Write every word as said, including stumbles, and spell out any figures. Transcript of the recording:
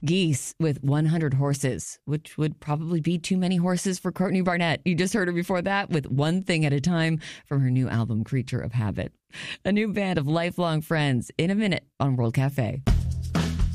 Geese with one hundred Horses, which would probably be too many horses for Courtney Barnett. You just heard her before that with One Thing at a Time from her new album, Creature of Habit. A new band of lifelong friends in a minute on World Cafe.